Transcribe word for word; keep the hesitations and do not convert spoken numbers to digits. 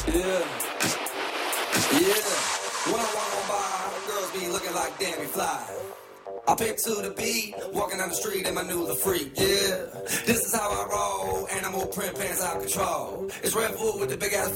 Yeah. Yeah. When I walk on by, girls be looking like Dammy Fly. I pick to the beat, walking down the street in my new the freak, yeah. This is how I roll, animal print pants out control. It's Red Bull with the big ass